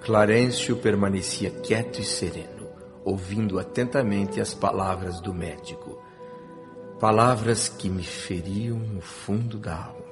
Clarencio permanecia quieto e sereno, ouvindo atentamente as palavras do médico. Palavras que me feriam no fundo da alma.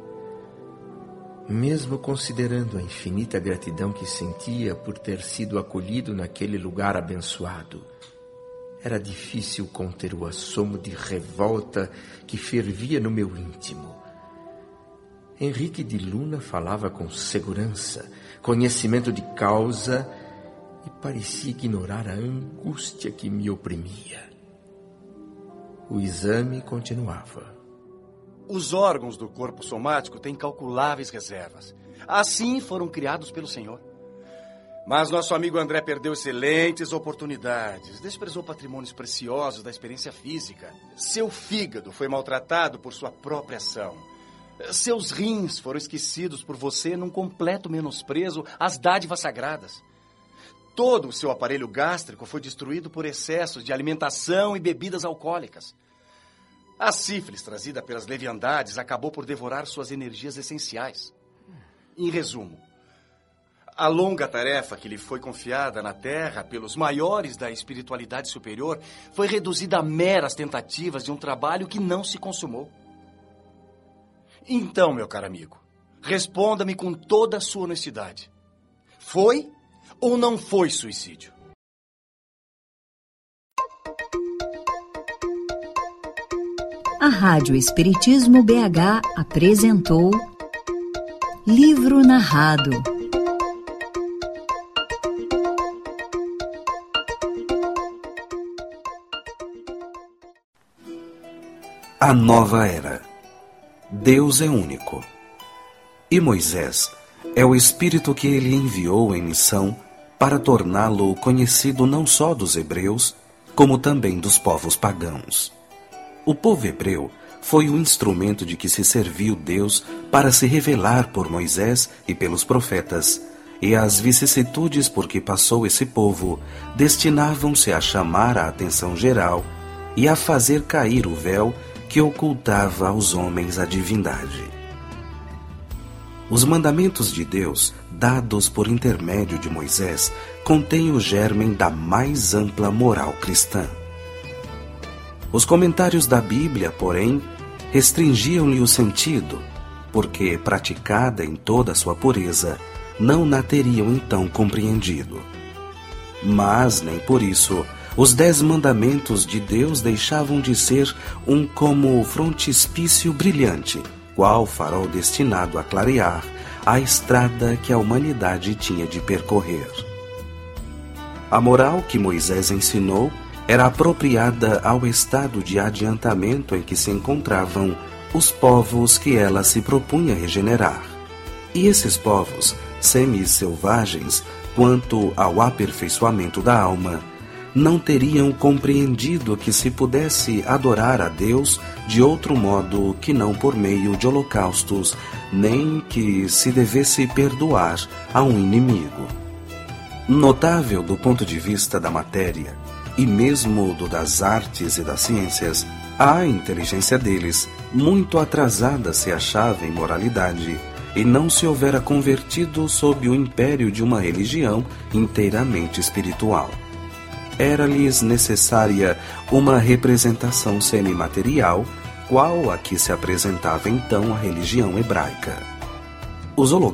Mesmo considerando a infinita gratidão que sentia por ter sido acolhido naquele lugar abençoado, era difícil conter o assomo de revolta que fervia no meu íntimo. Henrique de Luna falava com segurança, conhecimento de causa, e parecia ignorar a angústia que me oprimia. O exame continuava. Os órgãos do corpo somático têm incalculáveis reservas. Assim foram criados pelo Senhor. Mas nosso amigo André perdeu excelentes oportunidades, desprezou patrimônios preciosos da experiência física. Seu fígado foi maltratado por sua própria ação. Seus rins foram esquecidos por você num completo menosprezo às dádivas sagradas. Todo o seu aparelho gástrico foi destruído por excessos de alimentação e bebidas alcoólicas. A sífilis trazida pelas leviandades acabou por devorar suas energias essenciais. Em resumo, a longa tarefa que lhe foi confiada na Terra pelos maiores da espiritualidade superior foi reduzida a meras tentativas de um trabalho que não se consumou. Então, meu caro amigo, responda-me com toda a sua honestidade. Foi ou não foi suicídio? A Rádio Espiritismo BH apresentou Livro Narrado. A Nova Era. Deus é único. E Moisés é o Espírito que ele enviou em missão para torná-lo conhecido não só dos hebreus, como também dos povos pagãos. O povo hebreu foi o instrumento de que se serviu Deus para se revelar por Moisés e pelos profetas, e as vicissitudes por que passou esse povo destinavam-se a chamar a atenção geral e a fazer cair o véu que ocultava aos homens a divindade. Os mandamentos de Deus, dados por intermédio de Moisés, contêm o germen da mais ampla moral cristã. Os comentários da Bíblia, porém, restringiam-lhe o sentido, porque, praticada em toda a sua pureza, não na teriam então compreendido. Mas, nem por isso, os 10 mandamentos de Deus deixavam de ser um como frontispício brilhante, qual farol destinado a clarear a estrada que a humanidade tinha de percorrer. A moral que Moisés ensinou era apropriada ao estado de adiantamento em que se encontravam os povos que ela se propunha regenerar. E esses povos, semi-selvagens quanto ao aperfeiçoamento da alma, não teriam compreendido que se pudesse adorar a Deus de outro modo que não por meio de holocaustos, nem que se devesse perdoar a um inimigo. Notável do ponto de vista da matéria, e mesmo do das artes e das ciências, a inteligência deles, muito atrasada se achava em moralidade, e não se houvera convertido sob o império de uma religião inteiramente espiritual. Era-lhes necessária uma representação semimaterial, qual a que se apresentava então a religião hebraica. Os